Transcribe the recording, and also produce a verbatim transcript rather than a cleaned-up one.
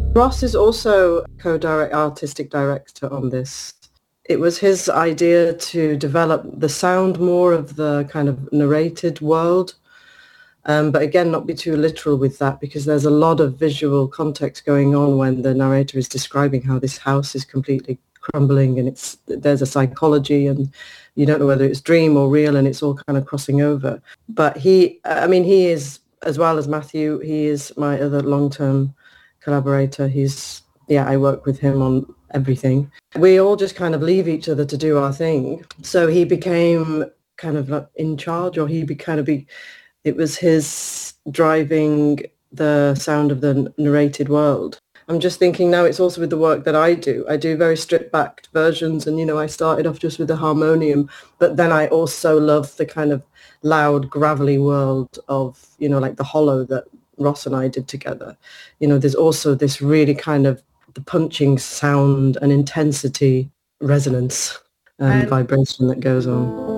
Ross is also co-direct artistic director on this. It was his idea to develop the sound more of the kind of narrated world. Um, but again, not be too literal with that, because there's a lot of visual context going on when the narrator is describing how this house is completely crumbling, and it's there's a psychology, and you don't know whether it's dream or real, and it's all kind of crossing over. But he, I mean, he is, as well as Matthew, he is my other long-term collaborator. He's, yeah, I work with him on everything. We all just kind of leave each other to do our thing. So he became kind of like in charge, or he be kind of be it was his driving the sound of the narrated world. I'm just thinking now it's also with the work that I do. I do very stripped back versions, and, you know, I started off just with the harmonium, but then I also love the kind of loud, gravelly world of, you know, like the Hollow that Ross and I did together. You know, there's also this really kind of the punching sound and intensity, resonance and And vibration that goes on.